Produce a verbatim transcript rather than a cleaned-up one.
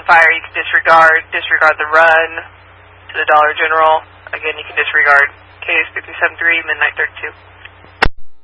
fire, you can disregard, disregard the run to the Dollar General. Again, you can disregard Case fifty-seven three, Midnight thirty-two.